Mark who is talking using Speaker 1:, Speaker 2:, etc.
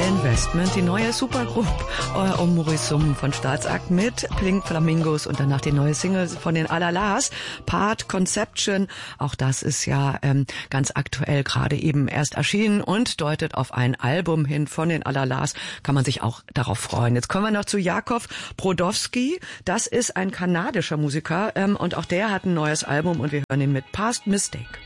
Speaker 1: Investment, die neue Supergroup um Maurice Summen von Staatsakt mit Pink Flamingos und danach die neue Single von den Alalas, Part Conception. Auch das ist ja ganz aktuell gerade eben erst erschienen und deutet auf ein Album hin von den Alalas. Kann man sich auch darauf freuen. Jetzt kommen wir noch zu Jakob Brodowski. Das ist ein kanadischer Musiker und auch der hat ein neues Album und wir hören ihn mit Past Mistake.